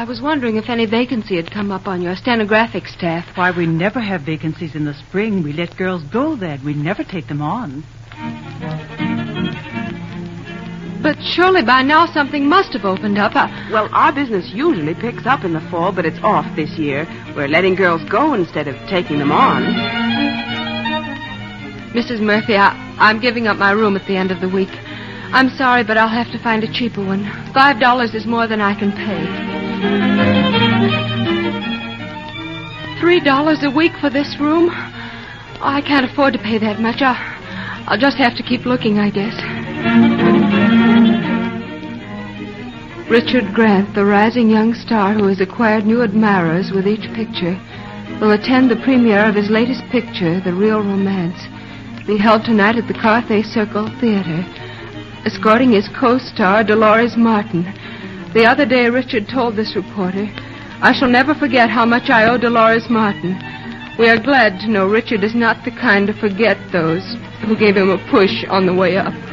I was wondering if any vacancy had come up on your stenographic staff. Why, we never have vacancies in the spring. We let girls go then. We never take them on. But surely by now something must have opened up. Well, our business usually picks up in the fall, but it's off this year. We're letting girls go instead of taking them on. Mrs. Murphy, I'm giving up my room at the end of the week. I'm sorry, but I'll have to find a cheaper one. $5 is more than I can pay. $3 a week for this room? Oh, I can't afford to pay that much. I'll just have to keep looking, I guess. Richard Grant, the rising young star who has acquired new admirers with each picture, will attend the premiere of his latest picture, The Real Romance, be held tonight at the Carthay Circle Theater, escorting his co-star, Dolores Martin. The other day, Richard told this reporter, "I shall never forget how much I owe Dolores Martin. We are glad to know Richard is not the kind to forget those who gave him a push on the way up."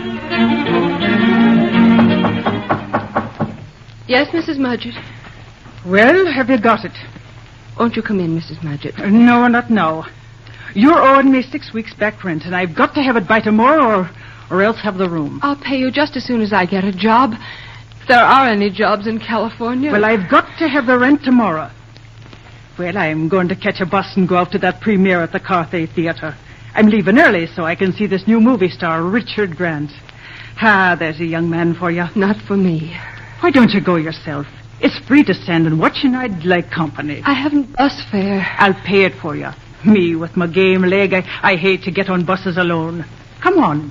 Yes, Mrs. Mudgett? Well, have you got it? Won't you come in, Mrs. Mudgett? No, not now. You're owing me 6 weeks back rent, and I've got to have it by tomorrow or else have the room. I'll pay you just as soon as I get a job. If there are any jobs in California. Well, I've got to have the rent tomorrow. Well, I'm going to catch a bus and go out to that premiere at the Carthay Theater. I'm leaving early so I can see this new movie star, Richard Grant. There's a young man for you. Not for me. Why don't you go yourself? It's free to stand and watch, and I'd like company. I haven't bus fare. I'll pay it for you. Me, with my game leg, I hate to get on buses alone. Come on.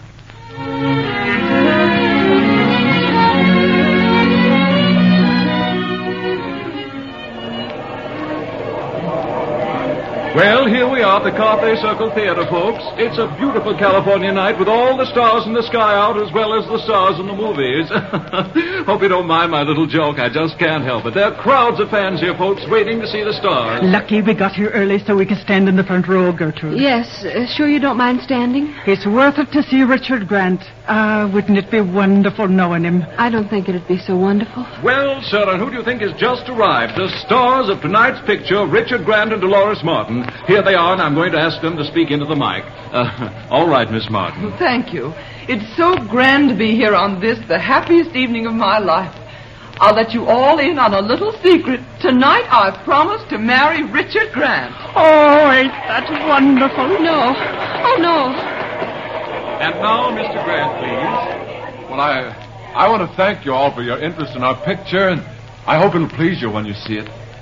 Well, here we are at the Carthay Circle Theater, folks. It's a beautiful California night with all the stars in the sky out as well as the stars in the movies. Hope you don't mind my little joke. I just can't help it. There are crowds of fans here, folks, waiting to see the stars. Lucky we got here early so we can stand in the front row, Gertrude. Yes, sure you don't mind standing? It's worth it to see Richard Grant. Wouldn't it be wonderful knowing him? I don't think it'd be so wonderful. Well, sir, and who do you think has just arrived? The stars of tonight's picture, Richard Grant and Dolores Martin. Here they are, and I'm going to ask them to speak into the mic. All right, Miss Martin. Thank you. It's so grand to be here on this, the happiest evening of my life. I'll let you all in on a little secret. Tonight I've promised to marry Richard Grant. Oh, ain't that wonderful? No. Oh, no. And now, Mr. Grant, please. Well, I want to thank you all for your interest in our picture, and I hope it'll please you when you see it.